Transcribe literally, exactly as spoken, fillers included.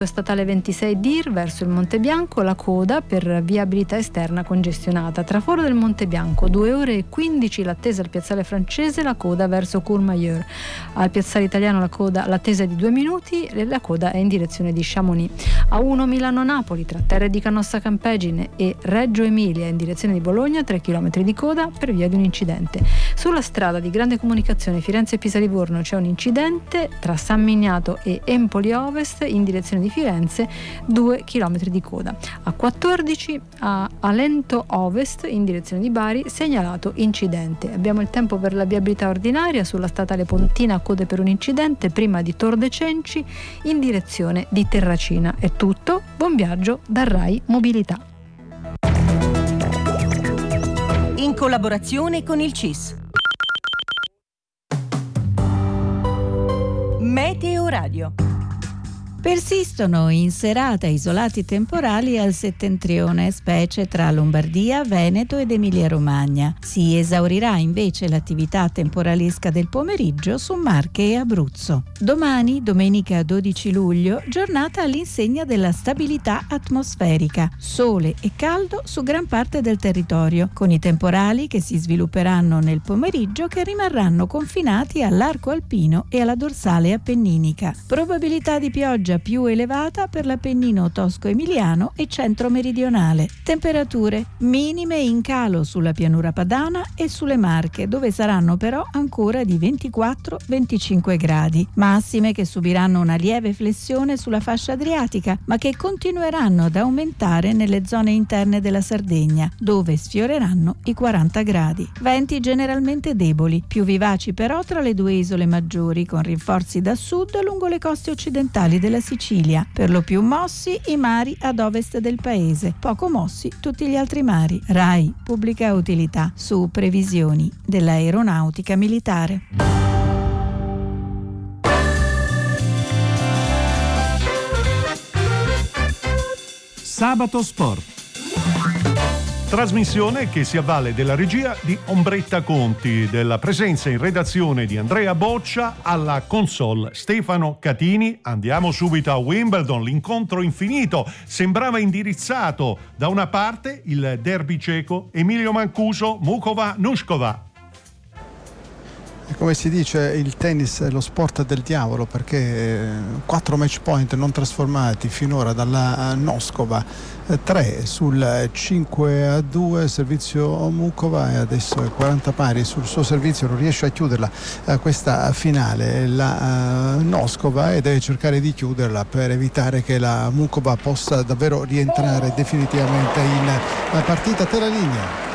Statale ventisei Dir verso il Monte Bianco, la coda per viabilità esterna congestionata. Tra Foro del Monte Bianco due ore e quindici l'attesa al piazzale francese, la coda verso Courmayeur. Al piazzale italiano la coda, l'attesa è di due minuti e la coda è in direzione di Chamonix. A uno Milano-Napoli tra Terre di Canossa Campegine e Reggio Emilia in direzione di Bologna, tre chilometri di coda per via di un incidente. Sulla strada di grande comunicazione Firenze-Pisa-Livorno c'è un incidente tra San Miniato e Empoli Ovest in direzione di Firenze, due chilometri di coda. A quattordici a Alento Ovest in direzione di Bari, segnalato incidente. Abbiamo il tempo per la viabilità ordinaria sulla statale Pontina, code per un incidente prima di Tor de Cenci in direzione di Terracina. È tutto, buon viaggio da Rai Mobilità. In collaborazione con il C I S. Meteo Radio. Persistono in serata isolati temporali al settentrione, specie tra Lombardia, Veneto ed Emilia-Romagna. Si esaurirà invece l'attività temporalesca del pomeriggio su Marche e Abruzzo. Domani, domenica dodici luglio, giornata all'insegna della stabilità atmosferica. Sole e caldo su gran parte del territorio, con i temporali che si svilupperanno nel pomeriggio che rimarranno confinati all'arco alpino e alla dorsale appenninica. Probabilità di pioggia più elevata per l'Appennino tosco-emiliano e centro-meridionale. Temperature minime in calo sulla pianura padana e sulle Marche, dove saranno però ancora di ventiquattro venticinque gradi. Massime che subiranno una lieve flessione sulla fascia adriatica, ma che continueranno ad aumentare nelle zone interne della Sardegna, dove sfioreranno i quaranta gradi. Venti generalmente deboli, più vivaci però tra le due isole maggiori, con rinforzi da sud lungo le coste occidentali della Sicilia. Per lo più mossi i mari ad ovest del paese, poco mossi tutti gli altri mari. Rai, pubblica utilità, su previsioni dell'aeronautica militare. Sabato Sport. Trasmissione che si avvale della regia di Ombretta Conti, della presenza in redazione di Andrea Boccia, alla console Stefano Catini. Andiamo subito a Wimbledon, l'incontro infinito. Sembrava indirizzato da una parte il derby ceco, Emilio Mancuso, Mukova-Nushkova. Come si dice, il tennis è lo sport del diavolo, perché quattro match point non trasformati finora dalla Noskova, tre sul cinque a due servizio Mukova, e adesso è quaranta pari sul suo servizio, non riesce a chiuderla questa finale la Noskova, e deve cercare di chiuderla per evitare che la Mukova possa davvero rientrare definitivamente in partita. Te la linea.